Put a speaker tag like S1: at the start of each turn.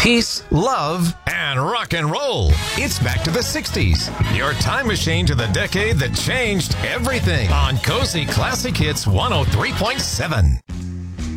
S1: peace, love, and rock and roll. It's back to the 60s. Your time machine to the decade that changed everything on Cozy Classic Hits 103.7.